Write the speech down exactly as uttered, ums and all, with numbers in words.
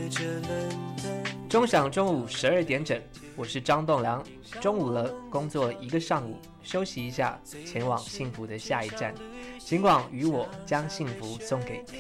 钟响中午十二点整，我是张栋梁。中午了，工作一个上午，休息一下，前往幸福的下一站。尽管与我将幸福送给